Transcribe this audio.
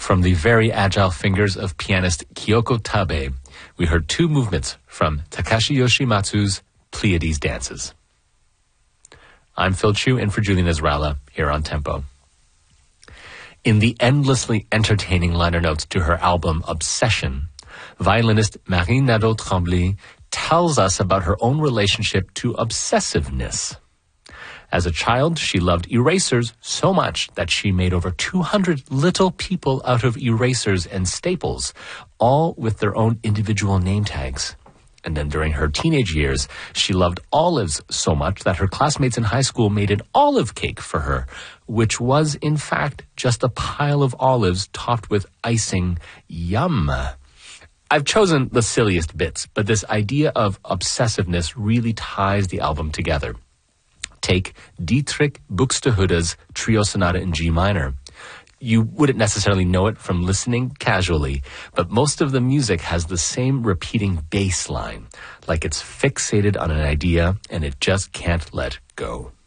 From the very agile fingers of pianist Kyoko Tabe, we heard two movements from Takashi Yoshimatsu's Pleiades Dances. I'm Phil Chu, in for Julian Ezralla, here on Tempo. In the endlessly entertaining liner notes to her album Obsession, violinist Marie Nadeau-Tremblay tells us about her own relationship to obsessiveness. As a child, she loved erasers so much that she made over 200 little people out of erasers and staples, all with their own individual name tags. And then during her teenage years, she loved olives so much that her classmates in high school made an olive cake for her, which was, in fact, just a pile of olives topped with icing. Yum! I've chosen the silliest bits, but this idea of obsessiveness really ties the album together. Take Dietrich Buxtehude's Trio Sonata in G minor. You wouldn't necessarily know it from listening casually, but most of the music has the same repeating bass line, like it's fixated on an idea and it just can't let go.